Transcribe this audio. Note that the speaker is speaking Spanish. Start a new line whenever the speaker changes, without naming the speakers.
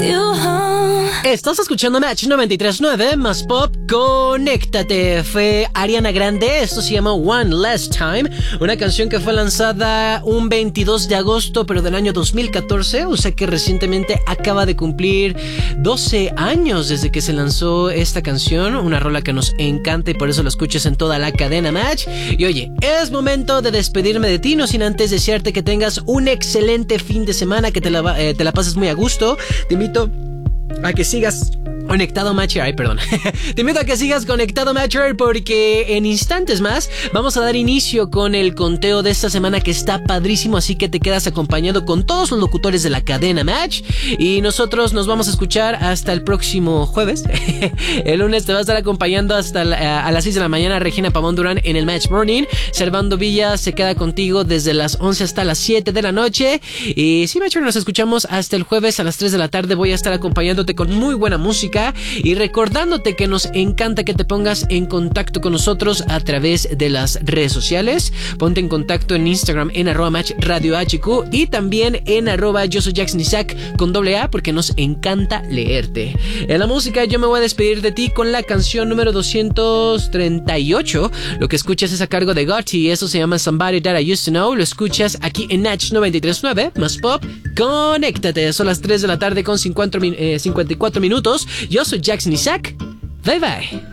Estás escuchando Match 93.9 más Pop, conéctate. Fue Ariana Grande, esto se llama One Last Time, una canción que fue lanzada un 22 de agosto pero del año 2014, o sea que recientemente acaba de cumplir 12 años desde que se lanzó esta canción, una rola que nos encanta y por eso la escuchas en toda la cadena Match. Y oye, es momento de despedirme de ti, no sin antes desearte que tengas un excelente fin de semana, que te la pases muy a gusto. Te invito a que sigas conectado Matcher. Te invito a que sigas conectado Matcher porque en instantes más vamos a dar inicio con el conteo de esta semana que está padrísimo, así que te quedas acompañado con todos los locutores de la cadena Match y nosotros nos vamos a escuchar hasta el próximo jueves. El lunes te va a estar acompañando hasta a las 6 de la mañana Regina Pavón Durán en el Match Morning. Servando Villa se queda contigo desde las 11 hasta las 7 de la noche y sí, Matcher, nos escuchamos hasta el jueves a las 3 de la tarde. Voy a estar acompañándote con muy buena música y recordándote que nos encanta que te pongas en contacto con nosotros a través de las redes sociales. Ponte en contacto en Instagram en @MatchRadioHQ y también en @yo soy Jackson Isaac con AA porque nos encanta leerte. En la música yo me voy a despedir de ti con la canción número 238. Lo que escuchas es a cargo de Gotti, eso se llama Somebody That I Used to Know. Lo escuchas aquí en Natch 93.9 más Pop, conéctate. Son las 3 de la tarde con 54 minutos. Yo soy Jackson Isaac. Bye bye.